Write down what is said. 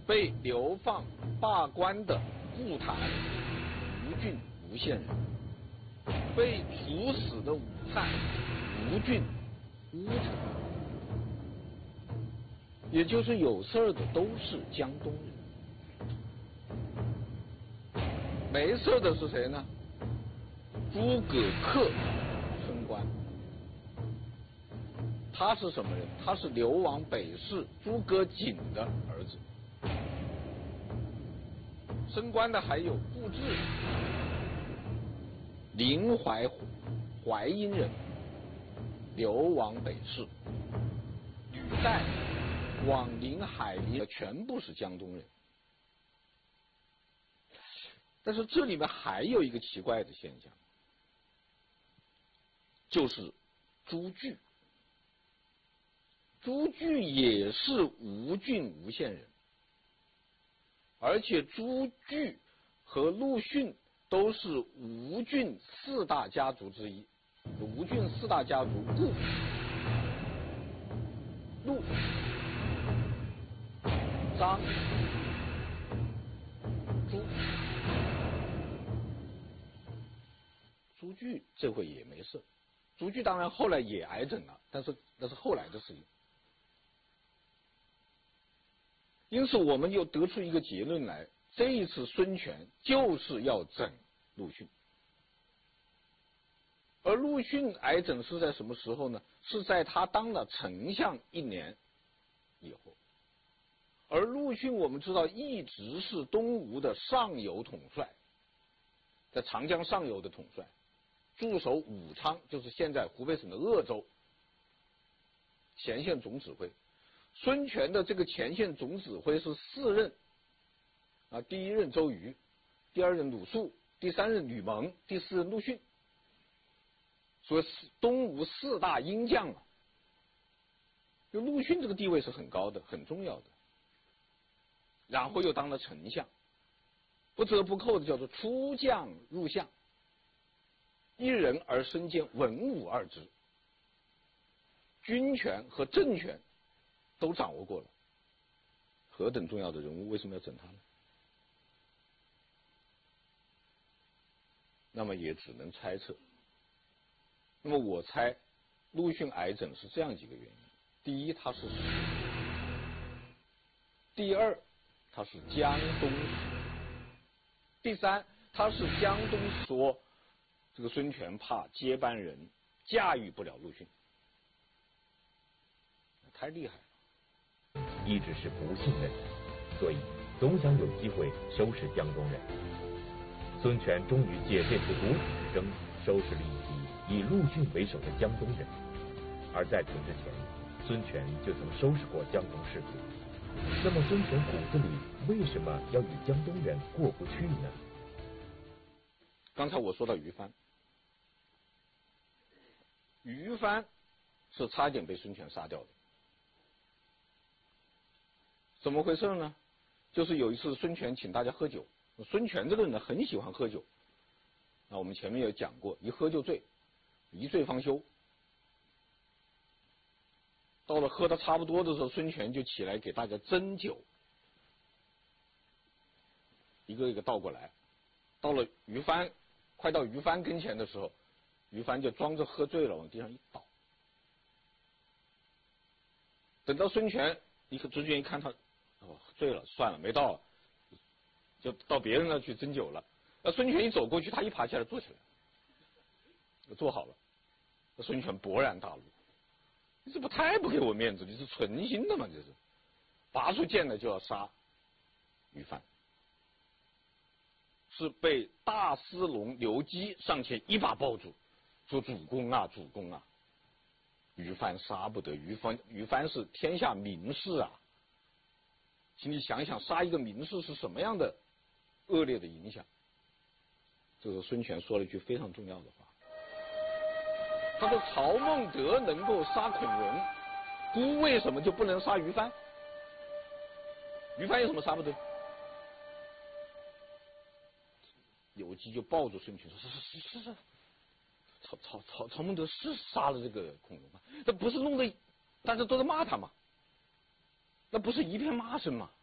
被流放罢官的顾谭、吴郡、吴县人，被处死的武粲、吴郡、乌城，也就是有事儿的都是江东人。没事的是谁呢？诸葛恪、孙观。他是什么人？他是流亡北市诸葛瑾的儿子。升官的还有顾骘，临淮阴人，流亡北市。吕岱、广陵、海陵全部是江东人。但是这里面还有一个奇怪的现象，就是朱据。朱据也是吴郡吴县人，而且朱据和陆逊都是吴郡四大家族之一。吴郡四大家族，顾、陆、张、朱。朱据这回也没事，朱据当然后来也癌症了，但是那是后来的事情。因此我们又得出一个结论来，这一次孙权就是要整陆逊。而陆逊癌症是在什么时候呢？是在他当了丞相1年以后。而陆逊我们知道一直是东吴的上游统帅，在长江上游的统帅，驻守武昌，就是现在湖北省的鄂州，前线总指挥。孙权的这个前线总指挥是4任啊，第1任周瑜，第2任鲁肃，第3任吕蒙，第4任陆逊。所以东吴4大鹰将啊，就陆逊这个地位是很高的，很重要的。然后又当了丞相，不折不扣的叫做出将入相，一人而身兼文武2职，军权和政权都掌握过了，何等重要的人物，为什么要整他呢？那么也只能猜测。那么我猜陆逊癌症是这样几个原因：第一，他是史；第二，他是江东史；第三，他是江东史说这个孙权怕接班人驾驭不了陆逊，太厉害了。 一直是不信任，所以总想有机会收拾江东人。孙权终于借这次独处之争，收拾了一批以陆逊为首的江东人。而在此之前，孙权就曾收拾过江东士族。那么孙权骨子里为什么要与江东人过不去呢？ 刚才我说到于藩，于藩是差点被孙权杀掉的。怎么回事呢？就是有一次孙权请大家喝酒，孙权这个人呢很喜欢喝酒，我们前面有讲过，一喝就醉，一醉方休。到了喝的差不多的时候，孙权就起来给大家斟酒，一个一个倒过来。到了于藩，快到于藩跟前的时候，于藩就装着喝醉了往地上一倒。等到孙权直觉一看他醉了，算了，没倒了，就到别人那去斟酒了。孙权一走过去，他一爬起来坐起来，坐好了。孙权勃然大怒，你这不太不给我面子，你是存心的吗？这是拔出剑来就要杀于藩，是被大司农刘基上前一把抱住，说主公啊，主公啊，于藩杀不得，于藩是天下名士啊，请你想想，杀一个名士是什么样的恶劣的影响。这个孙权说了一句非常重要的话，他说曹孟德能够杀孔融，孤为什么就不能杀于藩？于藩有什么杀不得？刘基就抱住孙权说：“是，曹孟德是杀了这个孔融吗？这不是弄得大家都在骂他吗？那不是一片骂声吗？